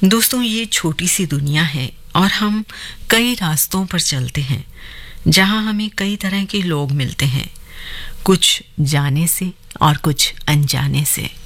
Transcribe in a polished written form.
दोस्तों, ये छोटी सी दुनिया है और हम कई रास्तों पर चलते हैं जहां हमें कई तरह के लोग मिलते हैं, कुछ जाने से और कुछ अनजाने से।